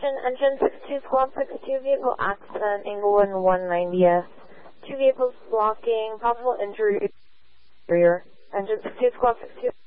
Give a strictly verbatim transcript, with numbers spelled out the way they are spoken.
Attention, engine six two, squad six two, vehicle accident, Englewood and one ninetieth. Two vehicles blocking, possible injury rear. Engine six two, squad six two.